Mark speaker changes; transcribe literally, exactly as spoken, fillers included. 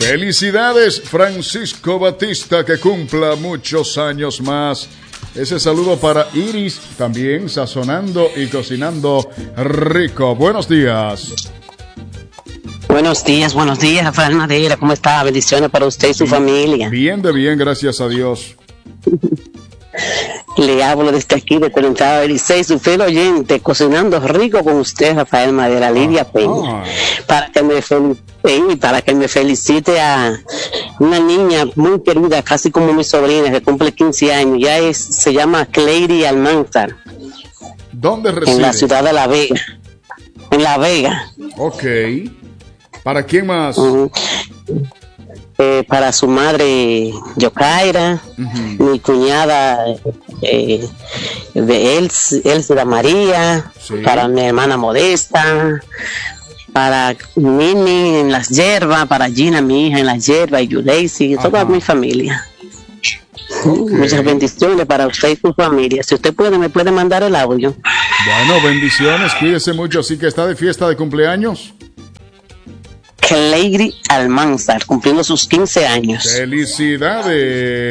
Speaker 1: Felicidades, Francisco Batista, que cumpla muchos años más. Ese saludo para Iris, también sazonando y cocinando rico. Buenos días.
Speaker 2: Buenos días, buenos días, Rafael Madera. ¿Cómo está? Bendiciones para usted y su
Speaker 1: bien,
Speaker 2: familia.
Speaker 1: Bien de bien, gracias a Dios.
Speaker 2: Le hablo desde aquí, de Colonizado Elisei, su fiel oyente, cocinando rico con usted, Rafael Madera, Lidia
Speaker 1: ah,
Speaker 2: Peña,
Speaker 1: ah.
Speaker 2: para que me felicite, para que me felicite a una niña muy querida, casi como mi sobrina, que cumple quince años, ya es, se llama Cleiry Almanzar.
Speaker 1: ¿Dónde reside?
Speaker 2: En la ciudad de La Vega, en La Vega.
Speaker 1: Ok. ¿Para quién más?
Speaker 2: Uh-huh. Eh, para su madre Yokaira, uh-huh. Mi cuñada eh, de Elsa, Elsa María, sí. Para mi hermana Modesta, para Nini en las hierbas, para Gina, mi hija, en las hierbas, y Yuleisi, toda mi familia. Okay. Muchas bendiciones para usted y su familia. Si usted puede, me puede mandar el audio.
Speaker 1: Bueno, bendiciones, cuídese mucho. Así que está de fiesta de cumpleaños.
Speaker 2: Cleiry Almanzar, cumpliendo sus quince años.
Speaker 1: ¡Felicidades!